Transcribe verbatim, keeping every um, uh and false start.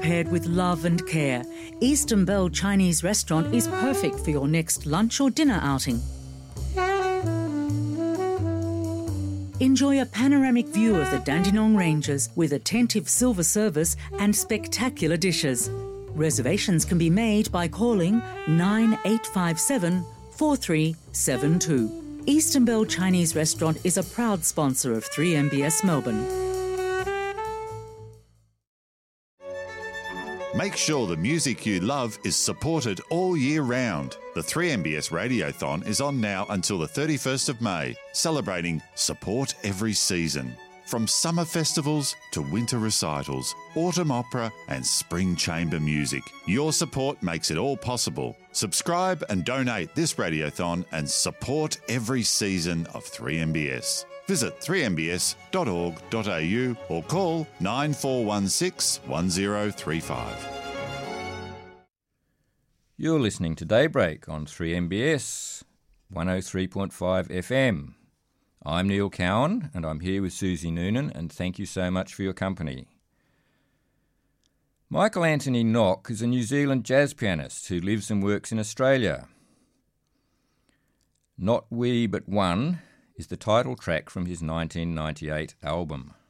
prepared with love and care, Eastern Bell Chinese Restaurant is perfect for your next lunch or dinner outing. Enjoy a panoramic view of the Dandenong Ranges with attentive silver service and spectacular dishes. Reservations can be made by calling nine eight five seven, four three seven two. Eastern Bell Chinese Restaurant is a proud sponsor of three M B S Melbourne. Make sure the music you love is supported all year round. The three M B S Radiothon is on now until the thirty-first of May, celebrating Support Every Season. From summer festivals to winter recitals, autumn opera and spring chamber music, your support makes it all possible. Subscribe and donate this Radiothon and support every season of three M B S. Visit three m b s dot org dot a u or call nine four one six, one zero three five. You're listening to Daybreak on three M B S one oh three point five F M. I'm Neil Cowan and I'm here with Susie Noonan, and thank you so much for your company. Michael Anthony Nock is a New Zealand jazz pianist who lives and works in Australia. Not We But One is the title track from his nineteen ninety-eight album.